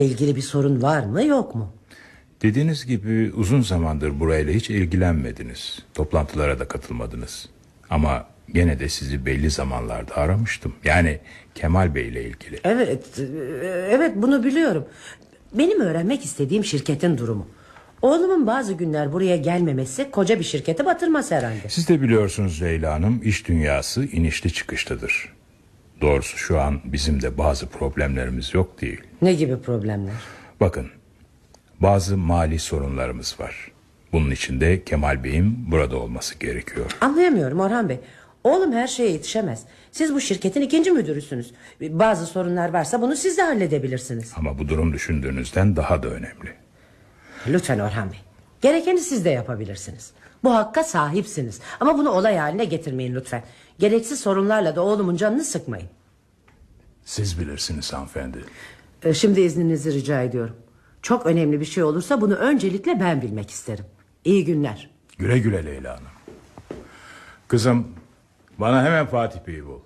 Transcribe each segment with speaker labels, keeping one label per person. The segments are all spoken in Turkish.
Speaker 1: İlgili bir sorun var mı yok mu?
Speaker 2: Dediğiniz gibi uzun zamandır burayla hiç ilgilenmediniz. Toplantılara da katılmadınız. Ama gene de sizi belli zamanlarda aramıştım. Yani Kemal Bey ile ilgili.
Speaker 1: Evet bunu biliyorum. Benim öğrenmek istediğim şirketin durumu. Oğlumun bazı günler buraya gelmemesi koca bir şirketi batırmaz herhalde.
Speaker 2: Siz de biliyorsunuz Leyla Hanım, iş dünyası inişli çıkışlıdır. Doğrusu şu an bizim de bazı problemlerimiz yok değil.
Speaker 1: Ne gibi problemler?
Speaker 2: Bakın, bazı mali sorunlarımız var. Bunun için de Kemal Bey'in burada olması gerekiyor.
Speaker 1: Anlayamıyorum Orhan Bey. Oğlum her şeye yetişemez. Siz bu şirketin ikinci müdürüsünüz. Bazı sorunlar varsa bunu siz de halledebilirsiniz.
Speaker 2: Ama bu durum düşündüğünüzden daha da önemli.
Speaker 1: Lütfen Orhan Bey. Gerekeni siz de yapabilirsiniz. Bu hakka sahipsiniz. Ama bunu olay haline getirmeyin lütfen. Gereksiz sorunlarla da oğlumun canını sıkmayın.
Speaker 2: Siz bilirsiniz hanımefendi.
Speaker 1: Şimdi izninizi rica ediyorum. Çok önemli bir şey olursa bunu öncelikle ben bilmek isterim. İyi günler.
Speaker 2: Güle güle Leyla Hanım. Kızım, bana hemen Fatih Bey'i bul.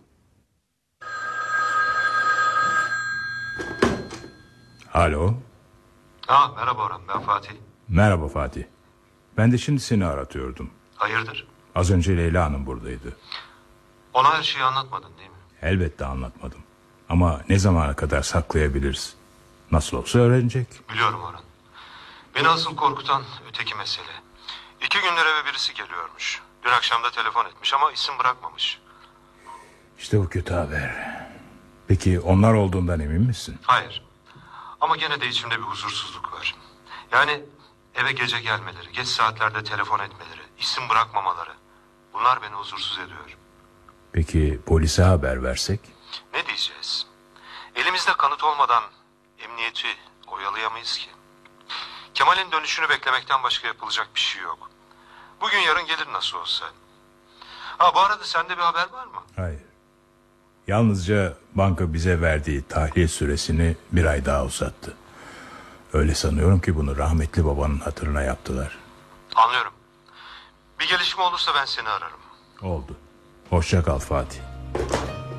Speaker 2: Alo.
Speaker 3: Merhaba Orhan, ben Fatih.
Speaker 2: Merhaba Fatih. Ben de şimdi seni aratıyordum.
Speaker 3: Hayırdır?
Speaker 2: Az önce Leyla Hanım buradaydı.
Speaker 3: Ona her şeyi anlatmadın değil mi?
Speaker 2: Elbette anlatmadım. Ama ne zamana kadar saklayabiliriz? Nasıl olsa öğrenecek.
Speaker 3: Biliyorum Orhan. Beni asıl korkutan öteki mesele. 2 gündür eve birisi geliyormuş. Dün akşam da telefon etmiş ama isim bırakmamış.
Speaker 2: İşte bu kötü haber. Peki onlar olduğundan emin misin?
Speaker 3: Hayır. Ama gene de içimde bir huzursuzluk var. Yani eve gece gelmeleri, geç saatlerde telefon etmeleri, isim bırakmamaları. Bunlar beni huzursuz ediyor.
Speaker 2: Peki polise haber versek?
Speaker 3: Ne diyeceğiz? Elimizde kanıt olmadan emniyeti oyalayamayız ki. Kemal'in dönüşünü beklemekten başka yapılacak bir şey yok. Bugün yarın gelir nasıl olsa. Bu arada sende bir haber var mı?
Speaker 2: Hayır. Yalnızca banka bize verdiği tahliye süresini 1 ay daha uzattı. Öyle sanıyorum ki bunu rahmetli babanın hatırına yaptılar.
Speaker 3: Anlıyorum. Bir gelişme olursa ben seni ararım.
Speaker 2: Oldu. Hoşça kal Fatih.